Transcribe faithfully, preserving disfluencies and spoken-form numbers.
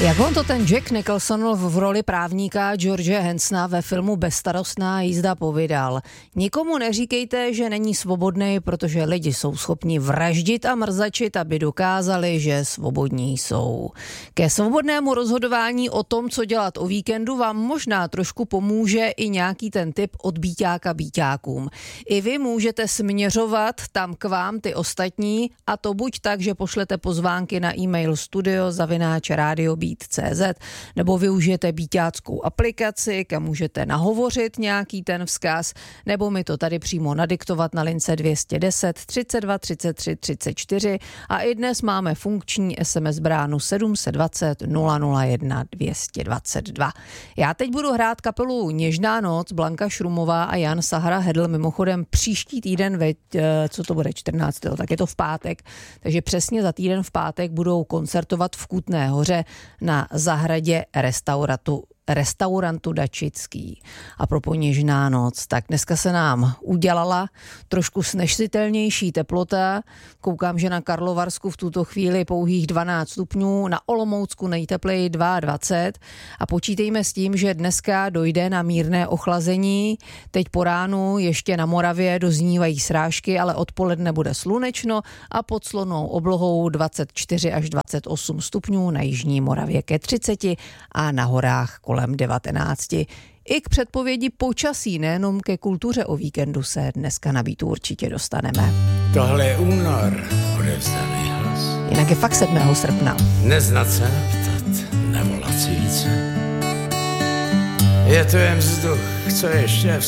Jak on to ten Jack Nicholson v roli právníka George Hansona ve filmu Bezstarostná jízda povídal. Nikomu neříkejte, že není svobodný, protože lidi jsou schopni vraždit a mrzačit, aby dokázali, že svobodní jsou. Ke svobodnému rozhodování o tom, co dělat o víkendu, vám možná trošku pomůže i nějaký ten tip od Bíťáka Bíťákům. I vy můžete směřovat tam k vám ty ostatní, a to buď tak, že pošlete pozvánky na e-mail studio zavináč rádio beat tečka cé zet nebo využijete bíťáckou aplikaci, kam můžete nahovořit nějaký ten vzkaz, nebo mi to tady přímo nadiktovat na lince dvě stě deset třicet dva třicet tři třicet čtyři a i dnes máme funkční es em es bránu sedm set dvacet nula nula jedna dvě stě dvacet dva. Já teď budu hrát kapelu Něžná noc, Blanka Šrumová a Jan Sahra Hedl, mimochodem příští týden, ve, co to bude, čtrnáctého tak je to v pátek, takže přesně za týden v pátek budou koncertovat v Kutné Hoře na zahradě restauratu restaurantu Dačický. A pro Něžná noc, tak dneska se nám udělala trošku snesitelnější teplota. Koukám, že na Karlovarsku v tuto chvíli pouhých dvanáct stupňů, na Olomoucku nejtepleji dvacet dva a počítejme s tím, že dneska dojde na mírné ochlazení. Teď po ránu ještě na Moravě doznívají srážky, ale odpoledne bude slunečno a pod slonou oblohou dvacet čtyři až dvacet osm stupňů, na jižní Moravě ke třiceti a na horách kolem devatenácti. I k předpovědi počasí, nejenom ke kultuře o víkendu se dneska na Beatu určitě dostaneme. Tohle je únor, odevzdaný hlas. Jinak je fakt sedmého srpna. Neznat se neptat, nevolat si více. Je to jen vzduch, co ještě v